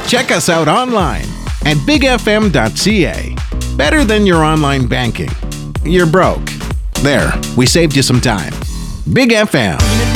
Check us out online at bigfm.ca. Better than your online banking. You're broke. There, we saved you some time. Big FM.